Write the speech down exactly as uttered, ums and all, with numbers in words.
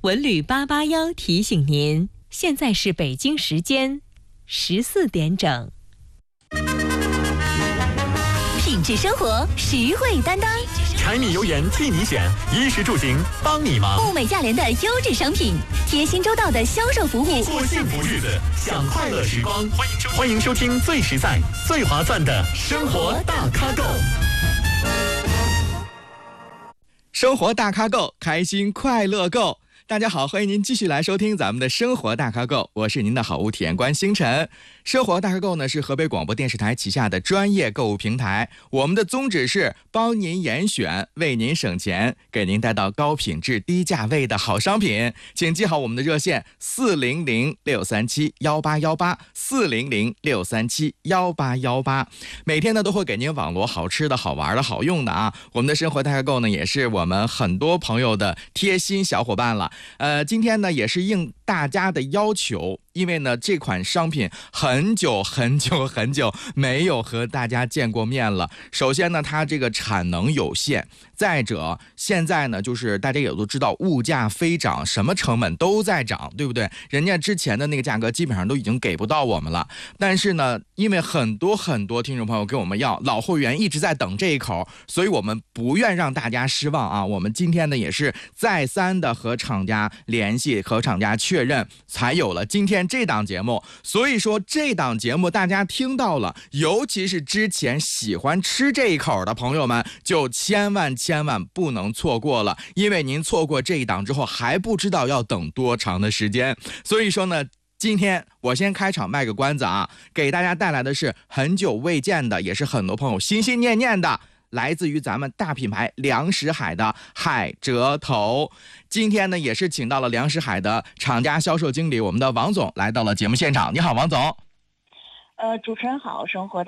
文旅八八幺提醒您，现在是北京时间十四点整。 品质生活，实惠担当， 柴米油盐替你选，衣食住行帮你忙。 物美价廉的优质商品，贴心周到的销售服务， 过幸福日子，享快乐时光。欢迎收欢迎收听最实在、最划算的生活大咖购。 生活大咖购，开心快乐购。大家好，欢迎您继续来收听咱们的生活大咖购，我是您的好物体验官星辰。生活大咖购呢是河北广播电视台旗下的专业购物平台，我们的宗旨是帮您严选，为您省钱，给您带到高品质低价位的好商品。请记好我们的热线四零零六三七幺八幺八四零零六三七幺八幺八，每天呢都会给您网罗好吃的好玩的好用的啊。我们的生活大咖购呢也是我们很多朋友的贴心小伙伴了。呃，今天呢也是应大家的要求，因为呢这款商品很久很久很久没有和大家见过面了。首先呢它这个产能有限，再者现在呢就是大家也都知道物价飞涨，什么成本都在涨，对不对？人家之前的那个价格基本上都已经给不到我们了，但是呢因为很多很多听众朋友跟我们要，老会员一直在等这一口，所以我们不愿让大家失望啊。我们今天呢也是再三的和厂家联系，和厂家确认，才有了今天这档节目。所以说这档节目大家听到了，尤其是之前喜欢吃这一口的朋友们，就千万千万不能错过了，因为您错过这一档之后还不知道要等多长的时间。所以说呢今天我先开场卖个关子啊，给大家带来的是很久未见的，也是很多朋友心心念念的，来自于咱们大品牌粮食海的海蜇头。今天呢也是请到了粮食海的厂家销售经理，我们的王总来到了节目现场。你好，王总。 呃，主持人好，生活